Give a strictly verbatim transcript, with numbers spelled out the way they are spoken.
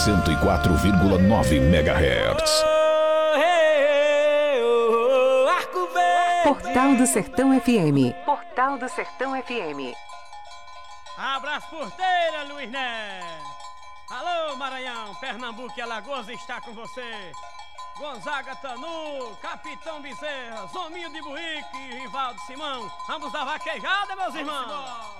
cento e quatro vírgula nove megahertz. Portal do Sertão F M. Portal do Sertão F M. Abraço porteira, Luiz Neto. Alô, Maranhão, Pernambuco e Alagoas está com você. Gonzaga Tanu, Capitão Bezerra, Zominho de Buíque e Rivaldo Simão. Ambos da vaquejada, meus irmãos.